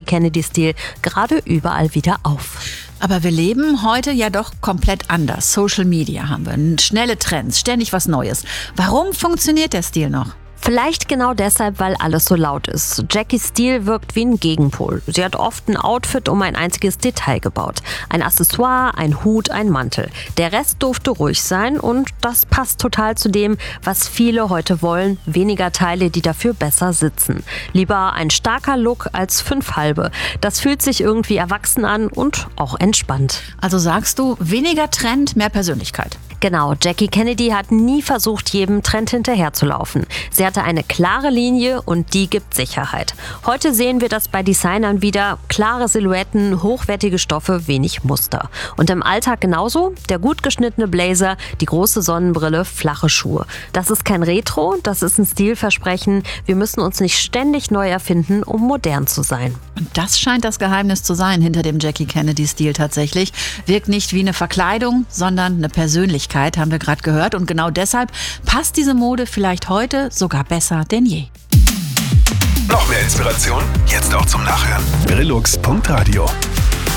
Kennedy-Stil gerade überall wieder auf. Aber wir leben heute ja doch komplett anders. Social Media haben wir, schnelle Trends, ständig was Neues. Warum funktioniert der Stil noch? Vielleicht genau deshalb, weil alles so laut ist. Jackies Stil wirkt wie ein Gegenpol. Sie hat oft ein Outfit um ein einziges Detail gebaut. Ein Accessoire, ein Hut, ein Mantel. Der Rest durfte ruhig sein und das passt total zu dem, was viele heute wollen. Weniger Teile, die dafür besser sitzen. Lieber ein starker Look als 5 halbe. Das fühlt sich irgendwie erwachsen an und auch entspannt. Also sagst du, weniger Trend, mehr Persönlichkeit. Genau, Jackie Kennedy hat nie versucht, jedem Trend hinterherzulaufen. Sie hatte eine klare Linie und die gibt Sicherheit. Heute sehen wir das bei Designern wieder. Klare Silhouetten, hochwertige Stoffe, wenig Muster. Und im Alltag genauso. Der gut geschnittene Blazer, die große Sonnenbrille, flache Schuhe. Das ist kein Retro, das ist ein Stilversprechen. Wir müssen uns nicht ständig neu erfinden, um modern zu sein. Und das scheint das Geheimnis zu sein hinter dem Jackie Kennedy-Stil tatsächlich. Wirkt nicht wie eine Verkleidung, sondern eine Persönlichkeit, haben wir gerade gehört. Und genau deshalb passt diese Mode vielleicht heute sogar besser denn je. Noch mehr Inspiration? Jetzt auch zum Nachhören. Brillux.radio